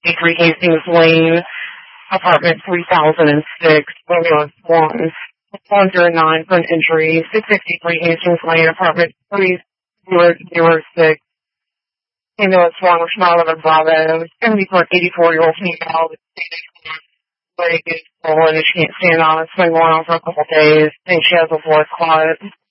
663 Hastings Lane, apartment 3006, ambulance 109 for an injury, 663 Hastings Lane, apartment 3006, ambulance 1, Schneider Bravo, 84-year-old female, leg is swollen and she can't stand on it. It's been going on for a couple of days. I think she has a voice clot.